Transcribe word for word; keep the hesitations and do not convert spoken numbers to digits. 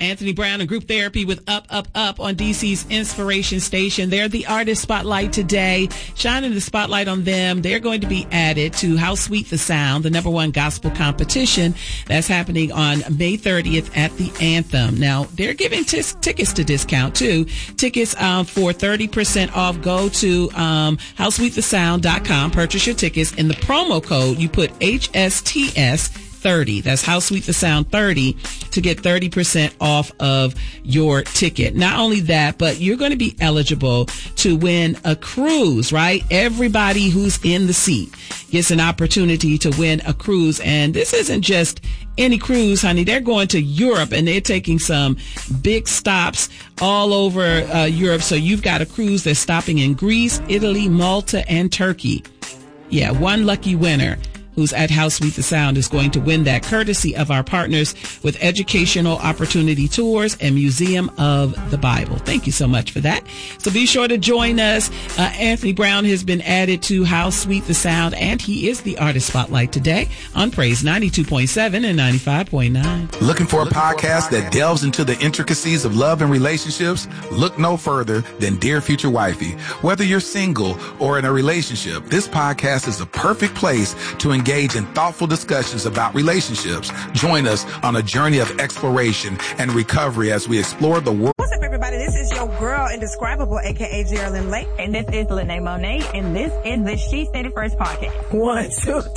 Anthony Brown and Group Therapy with Up, Up, Up on D C's Inspiration Station. They're the artist spotlight today, shining the spotlight on them. They're going to be added to How Sweet the Sound, the number one gospel competition that's happening on May thirtieth at the Anthem. Now, they're giving t- tickets to discount, too. Tickets um, for thirty percent off. Go to um, how sweet the sound dot com, purchase your tickets. In the promo code, you put H S T S thirty. That's How Sweet the Sound thirty to get thirty percent off of your ticket. Not only that, but you're going to be eligible to win a cruise, right? Everybody who's in the seat gets an opportunity to win a cruise. And this isn't just any cruise, honey. They're going to Europe and they're taking some big stops all over uh, Europe. So you've got a cruise that's stopping in Greece, Italy, Malta, and Turkey. Yeah, one lucky winner who's at How Sweet the Sound is going to win that, courtesy of our partners with Educational Opportunity Tours and Museum of the Bible. Thank you so much for that. So be sure to join us. Uh, Anthony Brown has been added to How Sweet the Sound, and he is the artist spotlight today on Praise ninety-two point seven and ninety-five point nine. Looking for a podcast that delves into the intricacies of love and relationships? Look no further than Dear Future Wifey. Whether you're single or in a relationship, this podcast is the perfect place to engage engage in thoughtful discussions about relationships. Join us on a journey of exploration and recovery as we explore the world. What's up, everybody? This is your girl, Indescribable, a k a. Geraldine Lake. And this is Lene Monet, and this is the She Said It First podcast. One, two,